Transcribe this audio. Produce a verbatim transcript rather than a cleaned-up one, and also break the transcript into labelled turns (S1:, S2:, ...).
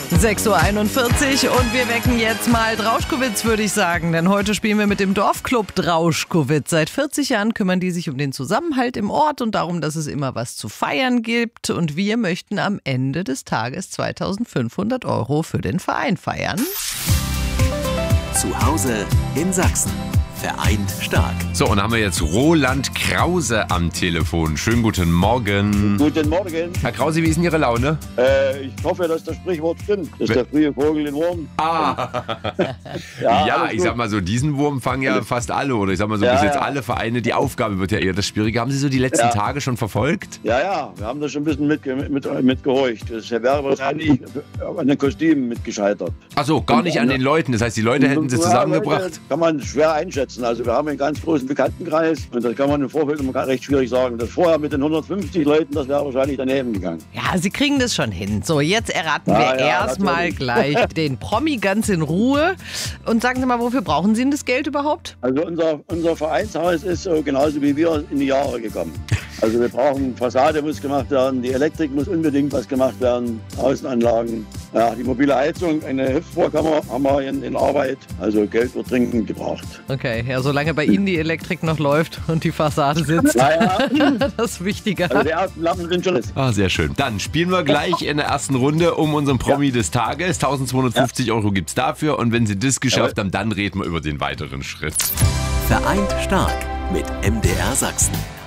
S1: sechs Uhr einundvierzig und wir wecken jetzt mal Drauschkowitz, würde ich sagen. Denn heute spielen wir mit dem Dorfclub Drauschkowitz. Seit vierzig Jahren kümmern die sich um den Zusammenhalt im Ort und darum, dass es immer was zu feiern gibt. Und wir möchten am Ende des Tages zweitausendfünfhundert Euro für den Verein feiern.
S2: Zu Hause in Sachsen. Vereint stark.
S3: So, und haben wir jetzt Roland Krause am Telefon. Schönen guten Morgen.
S4: Guten Morgen.
S3: Herr Krause, wie ist denn Ihre Laune?
S4: Äh, ich hoffe, dass das Sprichwort stimmt. Das ist der frühe Vogel den Wurm.
S3: Ah,
S4: Ja,
S3: ja,
S4: alles
S3: ich
S4: gut.
S3: sag mal so, diesen Wurm fangen ja fast alle. Oder ich sag mal so,
S4: Ja,
S3: bis jetzt
S4: ja.
S3: alle Vereine. Die Aufgabe wird ja eher das Schwierige. Haben Sie so die letzten
S4: Ja.
S3: Tage schon verfolgt?
S4: Ja, ja, wir haben da schon ein bisschen mitge mit, mitgehorcht. Das wäre wahrscheinlich an den Kostümen mitgescheitert.
S3: Ach so, gar nicht an den Leuten. Das heißt, die Leute hätten sie
S4: Ja,
S3: zusammengebracht.
S4: Leute, kann man schwer einschätzen. Also wir haben einen ganz großen Bekanntenkreis und das kann man im Vorfeld immer recht schwierig sagen. Das vorher mit den hundertfünfzig Leuten, das wäre wahrscheinlich daneben gegangen.
S1: Ja, Sie kriegen das schon hin. So, jetzt erraten
S4: Ja,
S1: wir
S4: ja,
S1: erstmal
S4: natürlich.
S1: gleich den Promi ganz in Ruhe. Und sagen Sie mal, wofür brauchen Sie denn das Geld überhaupt?
S4: Also unser, unser Vereinshaus ist so genauso wie wir in die Jahre gekommen. Also wir brauchen, Fassade muss gemacht werden, die Elektrik muss unbedingt was gemacht werden, Außenanlagen. Ja, die mobile Heizung, eine Hüpfbohrkammer haben wir in, in Arbeit. Also Geld wird dringend gebraucht.
S1: Okay, ja, solange bei Ihnen die Elektrik noch läuft und die Fassade sitzt,
S4: Naja,
S1: das ist wichtiger.
S4: also die ersten Lampen sind schon ist.
S3: Ah, sehr schön. Dann spielen wir gleich in der ersten Runde um unseren Promi des Tages. eintausendzweihundertfünfzig Euro gibt's dafür. Und wenn Sie das geschafft haben, dann reden wir über den weiteren Schritt.
S2: Vereint stark mit M D R Sachsen.